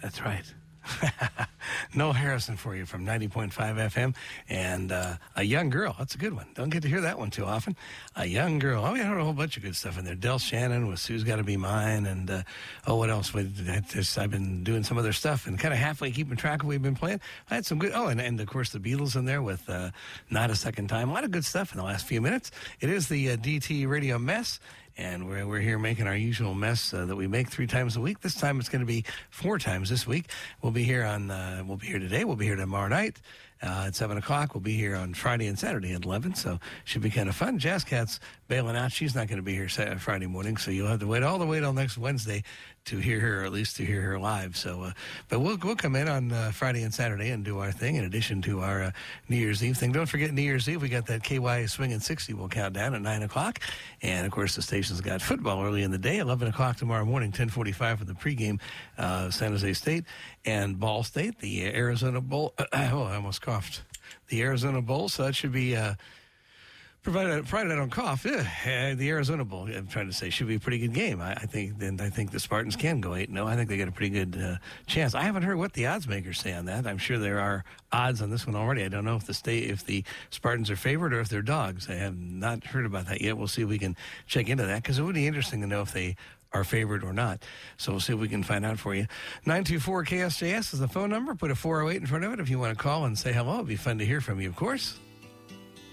That's right. Noel Harrison for you from 90.5 FM. And A Young Girl. That's a good one. Don't get to hear that one too often. A Young Girl. Oh, we heard a whole bunch of good stuff in there. Del Shannon with Sue's Gotta Be Mine. And, what else? I've been doing some other stuff and kind of halfway keeping track of what we've been playing. I had some good... Oh, and of course, the Beatles in there with Not a Second Time. A lot of good stuff in the last few minutes. It is the DT Radio Mess. And we're here making our usual mess that we make 3 times a week. This time it's going to be 4 times this week. We'll be here today. We'll be here tomorrow night at 7 o'clock. We'll be here on Friday and Saturday at 11. So should be kind of fun. Jazz Cat's bailing out. She's not going to be here Friday morning. So you'll have to wait all the way till next Wednesday to hear her, or at least to hear her live. So, but we'll come in on Friday and Saturday and do our thing in addition to our New Year's Eve thing. Don't forget New Year's Eve. We got that KY Swingin' 60 will count down at 9 o'clock. And, of course, the station's got football early in the day, 11 o'clock tomorrow morning, 10:45 for the pregame, San Jose State and Ball State, the Arizona Bowl. I almost coughed. The Arizona Bowl, so that should be... Provided I don't cough, the Arizona Bowl, I'm trying to say, should be a pretty good game. I think the Spartans can go 8-0. I think they got a pretty good chance. I haven't heard what the odds makers say on that. I'm sure there are odds on this one already. I don't know if the Spartans are favored or if they're dogs. I have not heard about that yet. We'll see if we can check into that, because it would be interesting to know if they are favored or not. So we'll see if we can find out for you. 924-KSJS is the phone number. Put a 408 in front of it if you want to call and say hello. It'd be fun to hear from you, of course.